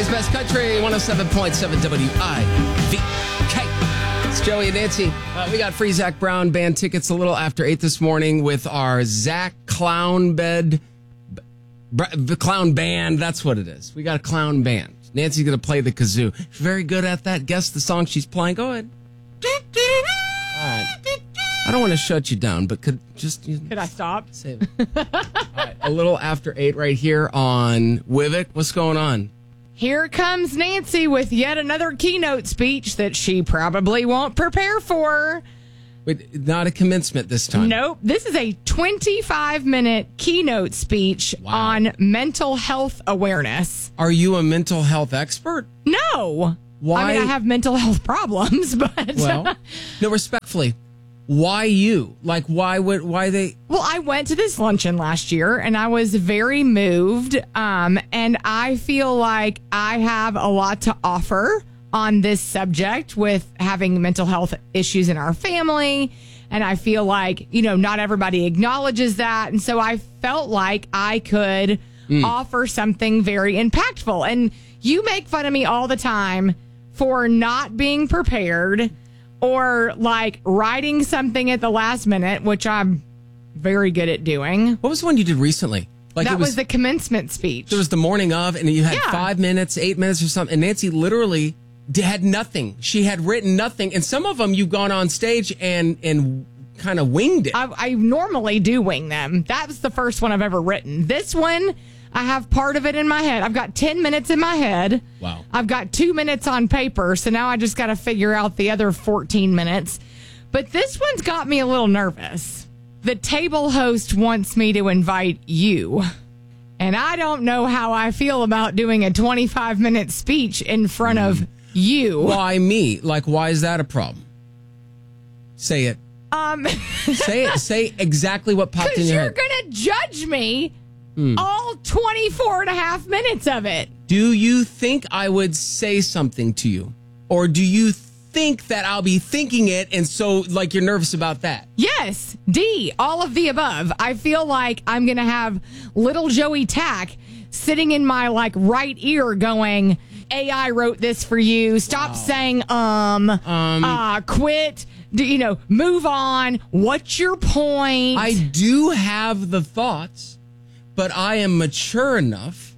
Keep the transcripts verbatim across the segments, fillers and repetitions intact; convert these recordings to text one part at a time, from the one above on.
L A's Best Country, one oh seven point seven W I V K. It's Joey and Nancy. Uh, we got free Zach Brown band tickets a little after eight this morning with our Zach Clown Bed, b- Clown Band. That's what it is. We got a clown band. Nancy's going to play the kazoo. She's very good at that. Guess the song she's playing. Go ahead. All right. I don't want to shut you down, but could just... You could I stop? Save it. All right. A little after eight right here on Wivik. What's going on? Here comes Nancy with yet another keynote speech that she probably won't prepare for. Wait, not a commencement this time. Nope. This is a twenty-five minute keynote speech wow. on mental health awareness. Are you a mental health expert? No. Why? I mean, I have mental health problems, but... Well, no, respectfully. Why you? Like, why would, why they? Well, I went to this luncheon last year and I was very moved. Um, and I feel like I have a lot to offer on this subject with having mental health issues in our family. And I feel like, you know, not everybody acknowledges that. And so I felt like I could mm. offer something very impactful. And you make fun of me all the time for not being prepared or like writing something at the last minute, which I'm very good at doing. What was the one you did recently? Like that it was, was the commencement speech. It was the morning of, and you had yeah. five minutes, eight minutes or something. And Nancy literally had nothing. She had written nothing. And some of them you've gone on stage and and kind of winged it. I, I normally do wing them. That was the first one I've ever written. This one, I have part of it in my head. I've got ten minutes in my head. Wow. I've got two minutes on paper, so now I just got to figure out the other fourteen minutes. But this one's got me a little nervous. The table host wants me to invite you. And I don't know how I feel about doing a twenty-five minute speech in front mm. of you. Why me? Like, why is that a problem? Say it. Um, say it. Say exactly what popped in your head. Because you're going to judge me Mm. all twenty-four and a half minutes of it. Do you think I would say something to you? Or do you think that I'll be thinking it and so, like, you're nervous about that? Yes. D, all of the above. I feel like I'm going to have little Joey Tack sitting in my, like, right ear going, A I wrote this for you. Stop wow. saying, um, um, uh, quit. Do, you know, move on. What's your point? I do have the thoughts. But I am mature enough,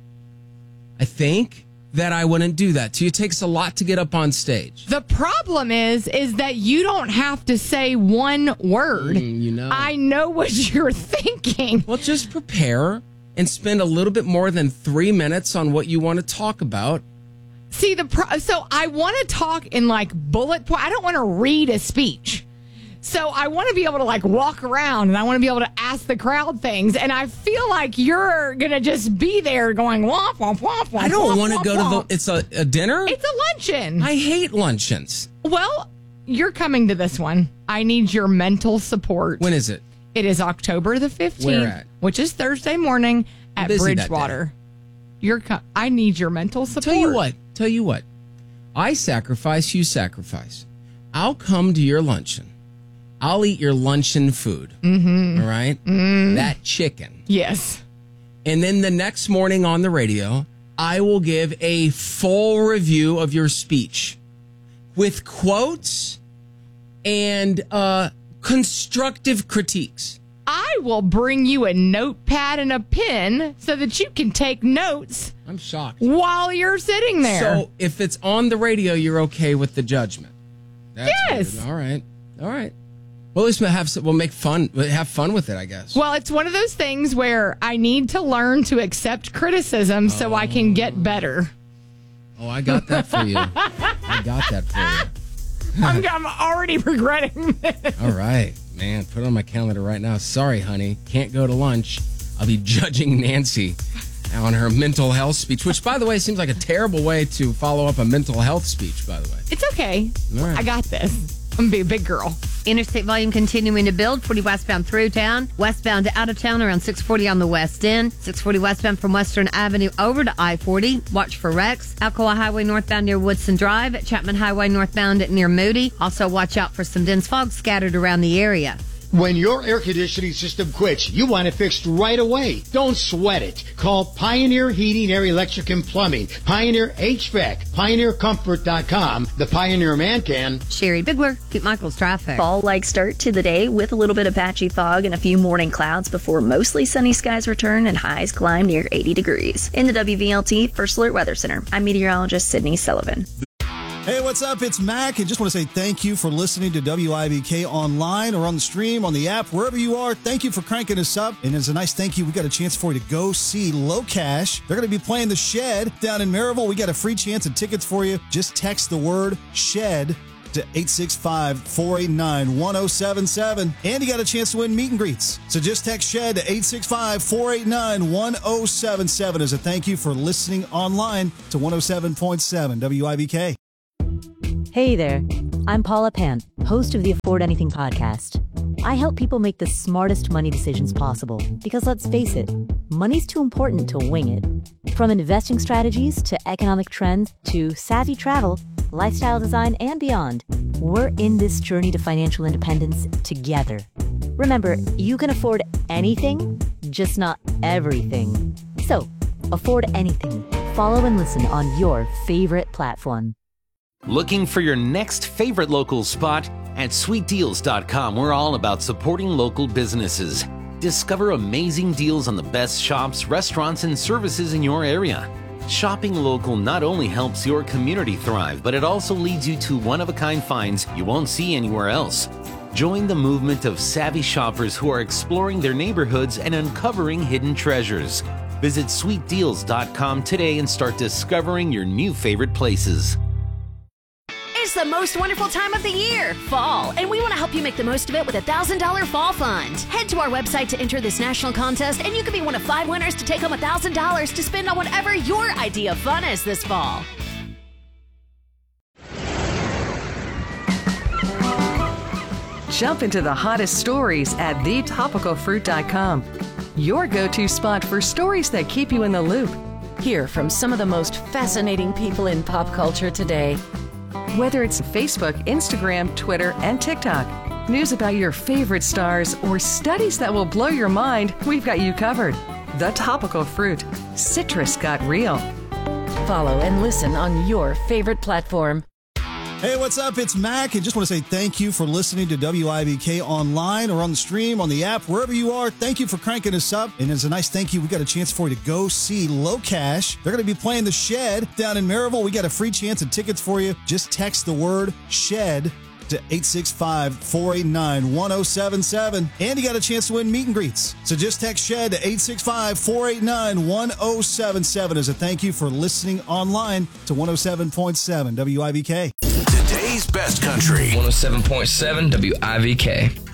I think, that I wouldn't do that to you. It takes a lot to get up on stage. The problem is, is that you don't have to say one word. Mm, you know. I know what you're thinking. Well, just prepare and spend a little bit more than three minutes on what you want to talk about. See, the pro- so I want to talk in like bullet point. I don't want to read a speech. So I want to be able to like walk around and I want to be able to ask the crowd things. And I feel like you're going to just be there going womp, womp, womp, womp. I don't want to womp, go womp. to the, it's a, a dinner? It's a luncheon. I hate luncheons. Well, you're coming to this one. I need your mental support. When is it? It is October the fifteenth. Where at? Which is Thursday morning at Bridgewater. You're. Co- I need your mental support. Tell you what. Tell you what. I sacrifice, you sacrifice. I'll come to your luncheon. I'll eat your luncheon food. Mm-hmm. All right? Mm. That chicken. Yes. And then the next morning on the radio, I will give a full review of your speech with quotes and uh, constructive critiques. I will bring you a notepad and a pen so that you can take notes. I'm shocked. While you're sitting there. So if it's on the radio, you're okay with the judgment? That's yes. Weird. All right. All right. Well, at least we'll have we'll make fun have fun with it, I guess. Well, it's one of those things where I need to learn to accept criticism so oh. I can get better. Oh, I got that for you. I got that for you. I'm, I'm already regretting this. All right, man. Put it on my calendar right now. Sorry, honey. Can't go to lunch. I'll be judging Nancy on her mental health speech, which, by the way, seems like a terrible way to follow up a mental health speech, by the way. It's okay. All right. I got this. I'm going to be a big girl. Interstate volume continuing to build. forty westbound through town. Westbound to out of town around six forty on the west end. six forty westbound from Western Avenue over to I forty. Watch for wrecks. Alcoa Highway northbound near Woodson Drive. Chapman Highway northbound near Moody. Also watch out for some dense fog scattered around the area. When your air conditioning system quits, you want it fixed right away. Don't sweat it. Call Pioneer Heating, Air, Electric, and Plumbing. Pioneer H V A C. Pioneer Comfort dot com. The Pioneer Man can. Sherry Bigler, Pete Michaels Traffic. Fall-like start to the day with a little bit of patchy fog and a few morning clouds before mostly sunny skies return and highs climb near eighty degrees. In the W V L T First Alert Weather Center, I'm meteorologist Sydney Sullivan. Hey, what's up? It's Mac, and just want to say thank you for listening to W I B K online or on the stream, on the app, wherever you are. Thank you for cranking us up. And as a nice thank you, we got a chance for you to go see Low Cash. They're going to be playing The Shed down in Maryville. We got a free chance of tickets for you. Just text the word SHED to eight six five, four eight nine, one oh seven seven. And you got a chance to win meet and greets. So just text SHED to eight six five, four eight nine, one oh seven seven as a thank you for listening online to one oh seven point seven W I B K. Hey there, I'm Paula Pant, host of the Afford Anything podcast. I help people make the smartest money decisions possible because let's face it, money's too important to wing it. From investing strategies to economic trends to savvy travel, lifestyle design, and beyond, we're in this journey to financial independence together. Remember, you can afford anything, just not everything. So, afford anything. Follow and listen on your favorite platform. Looking for your next favorite local spot? At sweet deals dot com, we're all about supporting local businesses. Discover amazing deals on the best shops, restaurants, and services in your area. Shopping local not only helps your community thrive, but it also leads you to one-of-a-kind finds you won't see anywhere else. Join the movement of savvy shoppers who are exploring their neighborhoods and uncovering hidden treasures. Visit sweet deals dot com today and start discovering your new favorite places. It's the most wonderful time of the year, fall, and we want to help you make the most of it with a one thousand dollars Fall Fund. Head to our website to enter this national contest, and you could be one of five winners to take home one thousand dollars to spend on whatever your idea of fun is this fall. Jump into the hottest stories at the topical fruit dot com. Your go-to spot for stories that keep you in the loop. Hear from some of the most fascinating people in pop culture today. Whether it's Facebook, Instagram, Twitter, and TikTok, news about your favorite stars, or studies that will blow your mind, we've got you covered. The Topical Fruit. Citrus got real. Follow and listen on your favorite platform. Hey, what's up? It's Mac, and just want to say thank you for listening to W I B K online or on the stream, on the app, wherever you are. Thank you for cranking us up. And as a nice thank you, we got a chance for you to go see Low Cash. They're going to be playing The Shed down in Maryville. We got a free chance of tickets for you. Just text the word SHED to eight six five, four eight nine, one oh seven seven. And you got a chance to win meet and greets. So just text SHED to eight six five, four eight nine, one oh seven seven as a thank you for listening online to one oh seven point seven W I B K. Today's best country. one oh seven point seven W I V K.